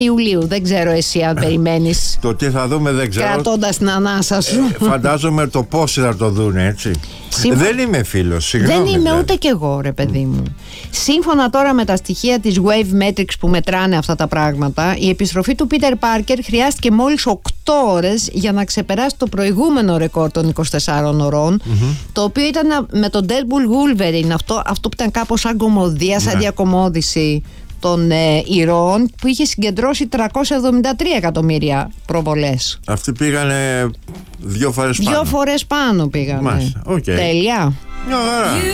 Ιουλίου. Δεν ξέρω εσύ αν περιμένεις. Το τι θα δούμε δεν ξέρω. Κρατώντας την ανάσα σου. Φαντάζομαι το πόσοι θα το δουν, έτσι. Δεν είμαι φίλος, συγγνώμη. Δεν είμαι ούτε κι εγώ, ρε παιδί μου. Σύμφωνα τώρα με τα στοιχεία της Wave Metrics που μετράνε αυτά τα πράγματα, η επιστροφή του Peter Parker χρειάστηκε μόλις 8 ώρες για να ξεπεράσει το προηγούμενο ρεκόρ των 24 ωρών, το οποίο ήταν με τον Deadpool Wolverine, αυτό που ήταν κάπως σαν κομμωδία, σαν διακομμώδηση των ηρώων, που είχε συγκεντρώσει 373 εκατομμύρια προβολές. Αυτοί πήγανε 2 φορές πάνω. 2 φορές πάνω πήγανε. Μάλιστα, okay. Τέλεια. Μια χαρά.